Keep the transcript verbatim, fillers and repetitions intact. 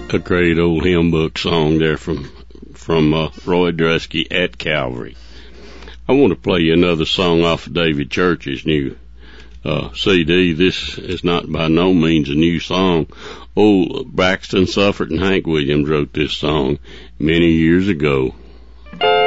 A great old hymn book song there from from uh, Roy Drusky at Calvary. I want to play you another song off of David Church's new uh, C D. This is not by no means a new song. Old Braxton Suffert and Hank Williams wrote this song many years ago.